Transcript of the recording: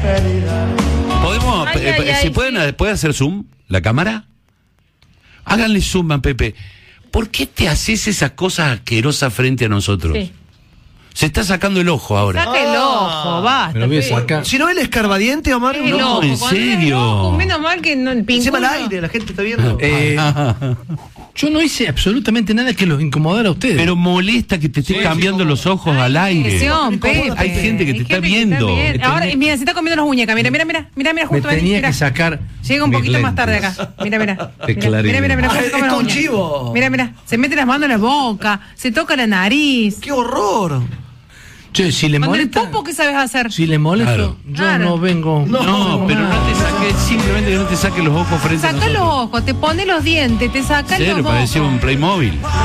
¿Podemos, si puede hacer zoom la cámara? Háganle zoom a Pepe. ¿Por qué te haces esas cosas asquerosas frente a nosotros? Sí. Se está sacando el ojo ahora. Saca el ojo, basta. Me lo voy a sacar. Si no, él es escarbadiente, Omar. No, en serio. Menos mal que no el pingo. Encima al aire, la gente está viendo. Yo no hice absolutamente nada que los incomodara a ustedes. Pero molesta que te estés cambiando los ojos al aire. Hay gente que te está viendo. Ahora, mira, se está comiendo las muñecas. Mira, justo me ahí. tenía que sacar. Llega un poquito más tarde acá. Mira. Mira, Es un chivo. Mira. Se mete las manos en la boca, se toca la nariz. ¡Qué horror! Che, si le molesta. ¿Con el popo qué sabes hacer? Si le molesto, yo no vengo. No, pero no te saques, simplemente que no te saques los ojos frente a nosotros. Saca los ojos, te pone los dientes, te saca los ojos. Parecía un Playmobil.